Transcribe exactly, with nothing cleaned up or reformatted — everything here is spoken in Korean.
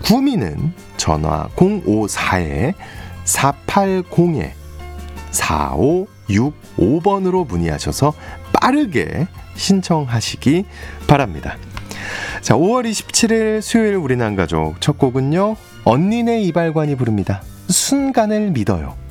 구미는 전화 공오사 사팔공 사오육오 번으로 문의하셔서 빠르게 신청하시기 바랍니다. 자, 오월 이십칠일 수요일 우리 난가족 첫 곡은요, 언니네 이발관이 부릅니다. 순간을 믿어요.